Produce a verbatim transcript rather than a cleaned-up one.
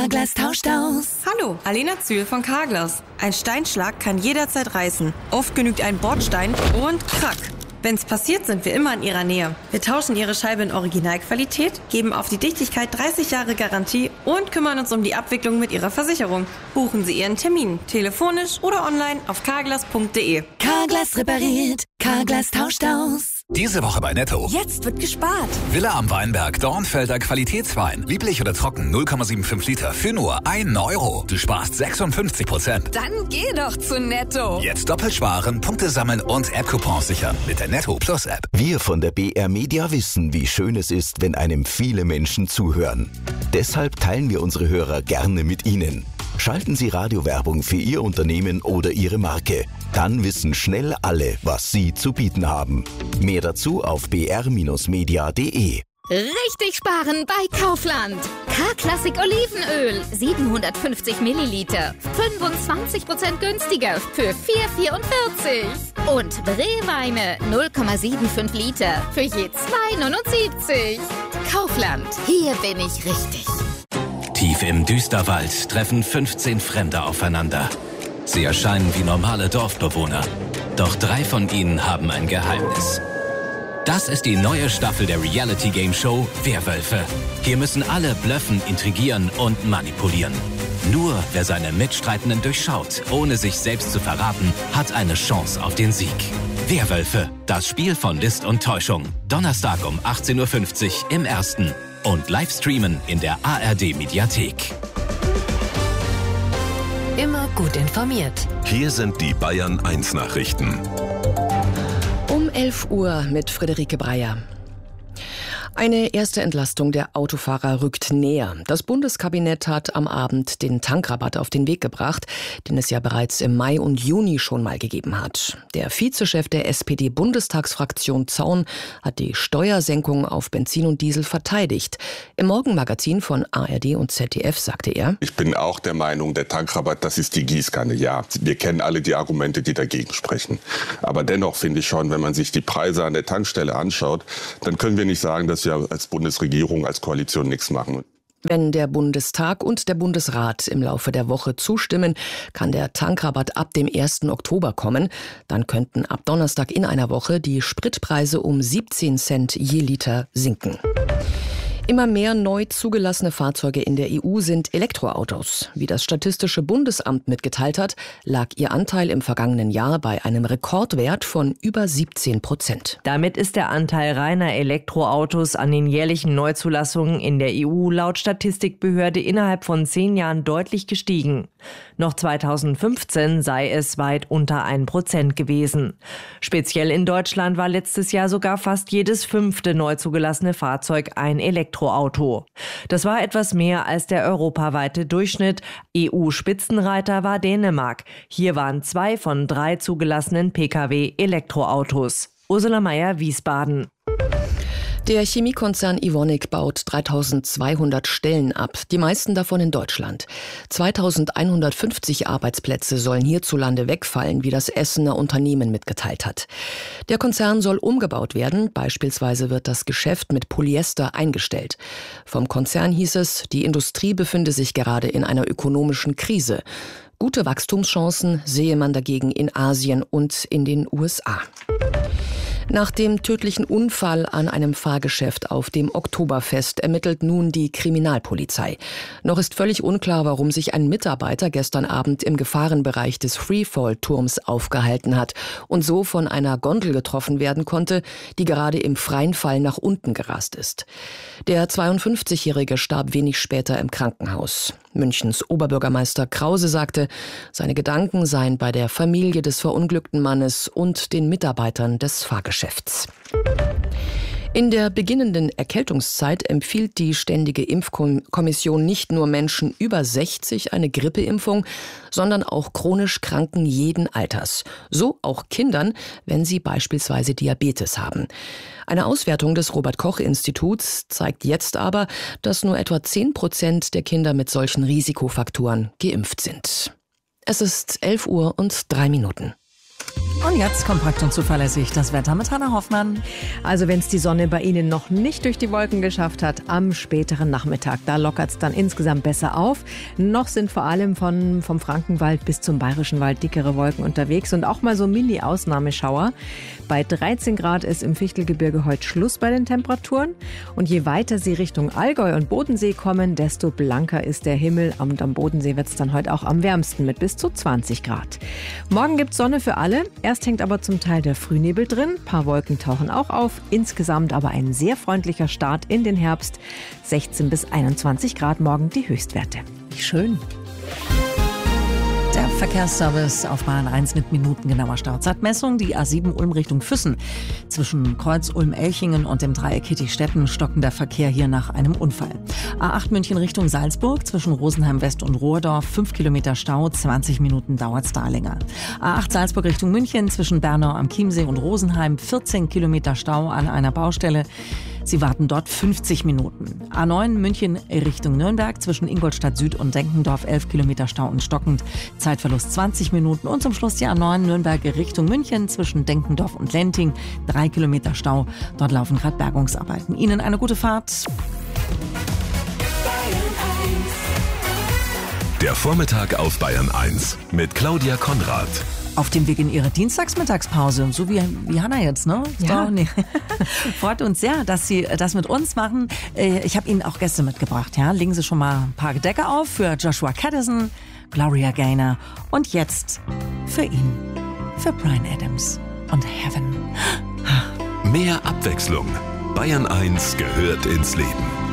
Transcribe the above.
Carglass tauscht aus. Hallo, Alena Zühl von Carglass. Ein Steinschlag kann jederzeit reißen. Oft genügt ein Bordstein und krack. Wenn's passiert, sind wir immer in Ihrer Nähe. Wir tauschen Ihre Scheibe in Originalqualität, geben auf die Dichtigkeit dreißig Jahre Garantie und kümmern uns um die Abwicklung mit Ihrer Versicherung. Buchen Sie Ihren Termin, telefonisch oder online auf carglass punkt de. Carglass repariert, Carglass tauscht aus. Diese Woche bei Netto. Jetzt wird gespart. Villa am Weinberg, Dornfelder Qualitätswein. Lieblich oder trocken, null Komma fünfundsiebzig Liter für nur einen Euro. Du sparst sechsundfünfzig Prozent. Dann geh doch zu Netto. Jetzt doppelt sparen, Punkte sammeln und App-Coupons sichern mit der Netto Plus App. Wir von der B R Media wissen, wie schön es ist, wenn einem viele Menschen zuhören. Deshalb teilen wir unsere Hörer gerne mit Ihnen. Schalten Sie Radiowerbung für Ihr Unternehmen oder Ihre Marke. Dann wissen schnell alle, was Sie zu bieten haben. Mehr dazu auf b r Bindestrich media punkt de. Richtig sparen bei Kaufland. K-Klassik Olivenöl, siebenhundertfünfzig Milliliter, fünfundzwanzig Prozent günstiger für vier Komma vierundvierzig. Und Brewweine, null Komma fünfundsiebzig Liter für je zwei Komma neunundsiebzig. Kaufland, hier bin ich richtig. Tief im Düsterwald treffen fünfzehn Fremde aufeinander. Sie erscheinen wie normale Dorfbewohner. Doch drei von ihnen haben ein Geheimnis. Das ist die neue Staffel der Reality-Game-Show Werwölfe. Hier müssen alle blöffen, intrigieren und manipulieren. Nur wer seine Mitstreitenden durchschaut, ohne sich selbst zu verraten, hat eine Chance auf den Sieg. Werwölfe, das Spiel von List und Täuschung. Donnerstag um achtzehn Uhr fünfzig im Ersten. Und live streamen in der A R D-Mediathek. Immer gut informiert. Hier sind die Bayern eins Nachrichten. Um elf Uhr mit Friederike Breyer. Eine erste Entlastung der Autofahrer rückt näher. Das Bundeskabinett hat am Abend den Tankrabatt auf den Weg gebracht, den es ja bereits im Mai und Juni schon mal gegeben hat. Der Vizechef der S P D-Bundestagsfraktion Zaun hat die Steuersenkung auf Benzin und Diesel verteidigt. Im Morgenmagazin von A R D und Z D F sagte er: Ich bin auch der Meinung, der Tankrabatt, das ist die Gießkanne. Ja, wir kennen alle die Argumente, die dagegen sprechen. Aber dennoch finde ich schon, wenn man sich die Preise an der Tankstelle anschaut, dann können wir nicht sagen, dass wir als Bundesregierung, als Koalition nichts machen. Wenn der Bundestag und der Bundesrat im Laufe der Woche zustimmen, kann der Tankrabatt ab dem ersten Oktober kommen. Dann könnten ab Donnerstag in einer Woche die Spritpreise um siebzehn Cent je Liter sinken. Immer mehr neu zugelassene Fahrzeuge in der E U sind Elektroautos. Wie das Statistische Bundesamt mitgeteilt hat, lag ihr Anteil im vergangenen Jahr bei einem Rekordwert von über siebzehn Prozent. Damit ist der Anteil reiner Elektroautos an den jährlichen Neuzulassungen in der E U laut Statistikbehörde innerhalb von zehn Jahren deutlich gestiegen. Noch zweitausendfünfzehn sei es weit unter ein Prozent gewesen. Speziell in Deutschland war letztes Jahr sogar fast jedes fünfte neu zugelassene Fahrzeug ein Elektroauto. Elektroauto. Das war etwas mehr als der europaweite Durchschnitt. E U-Spitzenreiter war Dänemark. Hier waren zwei von drei zugelassenen Pkw Elektroautos. Ursula Mayer, Wiesbaden. Der Chemiekonzern Evonik baut dreitausendzweihundert Stellen ab, die meisten davon in Deutschland. zweitausendeinhundertfünfzig Arbeitsplätze sollen hierzulande wegfallen, wie das Essener Unternehmen mitgeteilt hat. Der Konzern soll umgebaut werden, beispielsweise wird das Geschäft mit Polyester eingestellt. Vom Konzern hieß es, die Industrie befinde sich gerade in einer ökonomischen Krise. Gute Wachstumschancen sehe man dagegen in Asien und in den U S A. Nach dem tödlichen Unfall an einem Fahrgeschäft auf dem Oktoberfest ermittelt nun die Kriminalpolizei. Noch ist völlig unklar, warum sich ein Mitarbeiter gestern Abend im Gefahrenbereich des Freefall-Turms aufgehalten hat und so von einer Gondel getroffen werden konnte, die gerade im freien Fall nach unten gerast ist. Der zweiundfünfzigjährige starb wenig später im Krankenhaus. Münchens Oberbürgermeister Krause sagte, seine Gedanken seien bei der Familie des verunglückten Mannes und den Mitarbeitern des Fahrgeschäfts. In der beginnenden Erkältungszeit empfiehlt die Ständige Impfkommission nicht nur Menschen über sechzig eine Grippeimpfung, sondern auch chronisch Kranken jeden Alters. So auch Kindern, wenn sie beispielsweise Diabetes haben. Eine Auswertung des Robert-Koch-Instituts zeigt jetzt aber, dass nur etwa zehn Prozent der Kinder mit solchen Risikofaktoren geimpft sind. Es ist elf Uhr und drei Minuten. Und jetzt kompakt und zuverlässig das Wetter mit Hannah Hoffmann. Also wenn es die Sonne bei Ihnen noch nicht durch die Wolken geschafft hat, am späteren Nachmittag, da lockert es dann insgesamt besser auf. Noch sind vor allem von, vom Frankenwald bis zum Bayerischen Wald dickere Wolken unterwegs und auch mal so Mini-Ausnahmeschauer. Bei dreizehn Grad ist im Fichtelgebirge heute Schluss bei den Temperaturen. Und je weiter Sie Richtung Allgäu und Bodensee kommen, desto blanker ist der Himmel. Und am Bodensee wird es dann heute auch am wärmsten mit bis zu zwanzig Grad. Morgen gibt es Sonne für alle. Erst hängt aber zum Teil der Frühnebel drin. Ein paar Wolken tauchen auch auf. Insgesamt aber ein sehr freundlicher Start in den Herbst. sechzehn bis einundzwanzig Grad morgen die Höchstwerte. Wie schön. Der Verkehrsservice auf Bahn eins mit minutengenauer Stauzeitmessung. Die A sieben Ulm Richtung Füssen. Zwischen Kreuz Ulm-Elchingen und dem Dreieck Hittich-Stetten stocken der Verkehr hier nach einem Unfall. A acht München Richtung Salzburg. Zwischen Rosenheim West und Rohrdorf. fünf Kilometer Stau. zwanzig Minuten dauert's da länger. A acht Salzburg Richtung München. Zwischen Bernau am Chiemsee und Rosenheim. vierzehn Kilometer Stau an einer Baustelle. Sie warten dort fünfzig Minuten. A neun München Richtung Nürnberg. Zwischen Ingolstadt Süd und Denkendorf elf Kilometer Stau und stockend. Zeitverlust zwanzig Minuten. Und zum Schluss die A neun Nürnberg Richtung München. Zwischen Denkendorf und Lenting drei Kilometer Stau. Dort laufen gerade Bergungsarbeiten. Ihnen eine gute Fahrt. Der Vormittag auf Bayern eins mit Claudia Konrad. Auf dem Weg in Ihre Dienstagsmittagspause, so wie, wie Hannah jetzt, ne? Ja. So, nee. Freut uns sehr, dass Sie das mit uns machen. Ich habe Ihnen auch Gäste mitgebracht, ja? Legen Sie schon mal ein paar Decke auf für Joshua Caddison, Gloria Gaynor und jetzt für ihn, für Bryan Adams und Heaven. Mehr Abwechslung. Bayern eins gehört ins Leben.